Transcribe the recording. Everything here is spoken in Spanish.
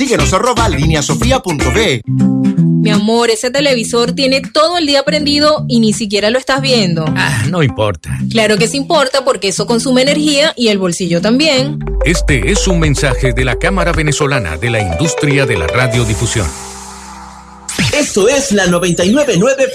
Síguenos @lineasofia.b. Mi amor, ese televisor tiene todo el día prendido y ni siquiera lo estás viendo. No importa. Claro que sí importa porque eso consume energía y el bolsillo también. Este es un mensaje de la Cámara Venezolana de la Industria de la Radiodifusión. Esto es la 99.9